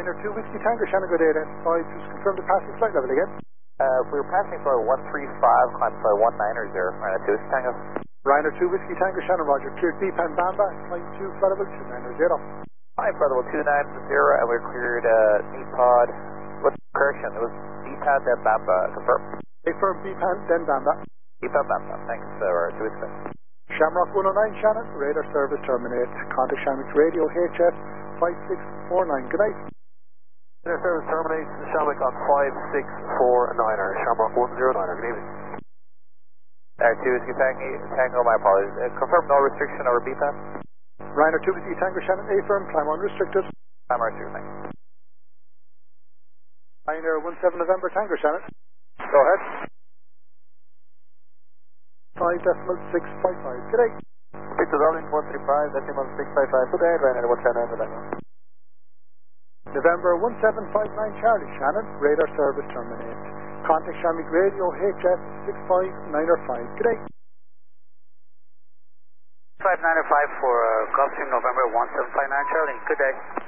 Ryanair 2 Whiskey Tango, Shannon, good day then. Just confirm the passing flight level again. We were passing flight 135, climb flight 190, Ryanair 2 Whiskey Tango. Ryanair 2 Whiskey Tango, Shannon, Roger. Cleared Deepan Bamba, climb 2, flight level 290. Hi, flight level 290, and we're cleared Nepod. What's the correction? It was Deepan, then Bamba, confirm. Confirm Deepan, then Bamba. Deepan, Bamba, thanks, Ryanair 2 Whiskey Tango. Shamrock 109, Shannon, radar service terminate. Contact Shamrock Radio, HS 5649. Good night. Radar service terminate, Shamrock on 5649er, Shamrock 109er, good evening. Ryanair 2 Whiskey Tango, my apologies. Confirm no restriction over BPAN. Ryanair 2 Whiskey Tango, Shannon, A-firm, climb unrestricted. I'm R2, thanks. Ryanair 17 November Tango, Shannon. Go ahead. 5.655. Good day. Victor Darling 135, 655. Good day, Ryanair 179 November. November 1759 Charlie, Shannon, radar service terminate. Contact Shamrock Radio, HS 65905. Good day. 5905 for Gulfstream November 1759 Charlie. Good day.